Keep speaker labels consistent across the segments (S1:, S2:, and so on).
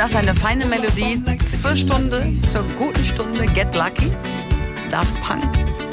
S1: das eine feine Melodie zur guten Stunde Get Lucky, Daft Punk.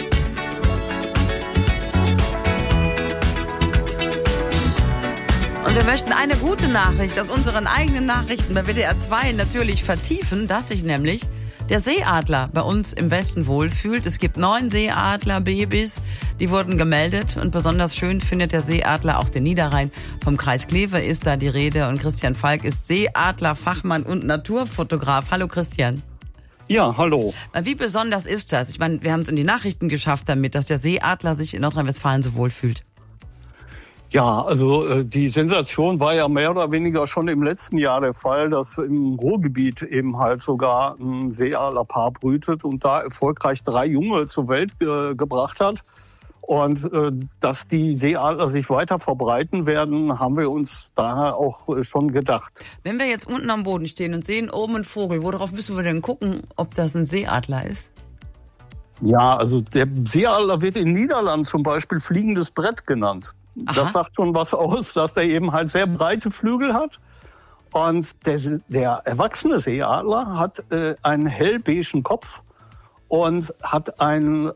S1: Und wir möchten eine gute Nachricht aus unseren eigenen Nachrichten bei WDR 2 natürlich vertiefen, dass sich nämlich der Seeadler bei uns im Westen wohlfühlt. Es gibt 9 Seeadlerbabys, die wurden gemeldet. Und besonders schön findet der Seeadler auch den Niederrhein. Vom Kreis Kleve ist da die Rede. Und Christian Falk ist Seeadlerfachmann und Naturfotograf. Hallo Christian.
S2: Ja, hallo.
S1: Wie besonders ist das? Ich meine, wir haben es in die Nachrichten geschafft damit, dass der Seeadler sich in Nordrhein-Westfalen so wohlfühlt.
S2: Ja, also die Sensation war ja mehr oder weniger schon im letzten Jahr der Fall, dass im Ruhrgebiet eben halt sogar ein Seeadlerpaar brütet und da erfolgreich 3 Junge zur Welt gebracht hat. Und dass die Seeadler sich weiter verbreiten werden, haben wir uns daher auch schon gedacht.
S1: Wenn wir jetzt unten am Boden stehen und sehen oben einen Vogel, worauf müssen wir denn gucken, ob das ein Seeadler ist?
S2: Ja, also der Seeadler wird in den Niederlanden zum Beispiel fliegendes Brett genannt. Aha. Das sagt schon was aus, dass der eben halt sehr breite Flügel hat. Und der erwachsene Seeadler hat einen hellbeigen Kopf und hat einen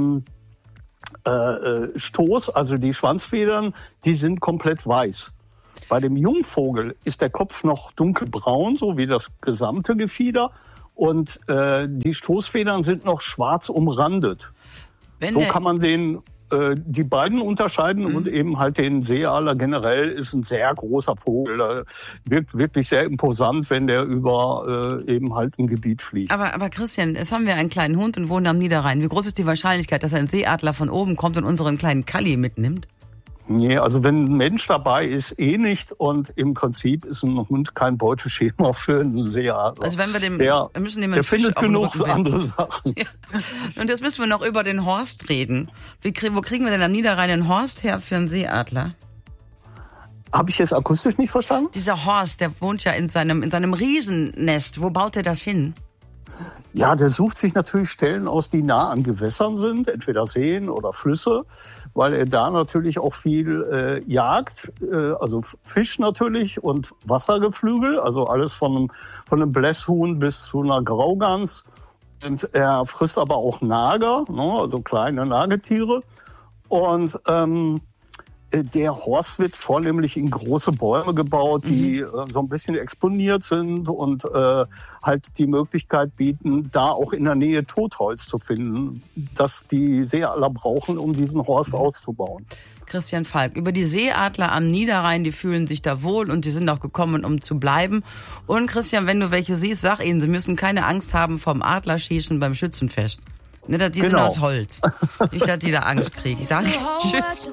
S2: Stoß, also die Schwanzfedern, die sind komplett weiß. Bei dem Jungvogel ist der Kopf noch dunkelbraun, so wie das gesamte Gefieder. Und die Stoßfedern sind noch schwarz umrandet. So kann man die beiden unterscheiden und eben halt den Seeadler generell ist ein sehr großer Vogel. Der wirkt wirklich sehr imposant, wenn der über eben halt ein Gebiet fliegt.
S1: Aber Christian, jetzt haben wir einen kleinen Hund und wohnen am Niederrhein. Wie groß ist die Wahrscheinlichkeit, dass ein Seeadler von oben kommt und unseren kleinen Kalli mitnimmt?
S2: Nee, also wenn ein Mensch dabei ist, nicht. Und im Prinzip ist ein Hund kein Beuteschema für einen Seeadler.
S1: Also wenn wir müssen dem einen Fisch
S2: findet genug andere Sachen.
S1: Ja. Und jetzt müssen wir noch über den Horst reden. Wo kriegen wir denn am Niederrhein einen Horst her für einen Seeadler?
S2: Habe ich jetzt akustisch nicht verstanden?
S1: Dieser Horst, der wohnt ja in seinem Riesennest. Wo baut er das hin?
S2: Ja, der sucht sich natürlich Stellen aus, die nah an Gewässern sind, entweder Seen oder Flüsse, weil er da natürlich auch viel jagt, also Fisch natürlich und Wassergeflügel, also alles von einem Blässhuhn bis zu einer Graugans. Und er frisst aber auch Nager, ne, also kleine Nagetiere. Und der Horst wird vornehmlich in große Bäume gebaut, die so ein bisschen exponiert sind und halt die Möglichkeit bieten, da auch in der Nähe Totholz zu finden, das die Seeadler brauchen, um diesen Horst auszubauen.
S1: Christian Falk, über die Seeadler am Niederrhein, die fühlen sich da wohl und die sind auch gekommen, um zu bleiben. Und Christian, wenn du welche siehst, sag ihnen, sie müssen keine Angst haben vom Adlerschießen beim Schützenfest. Die sind aus Holz. Nicht, dass die da Angst kriegen. Danke. Tschüss.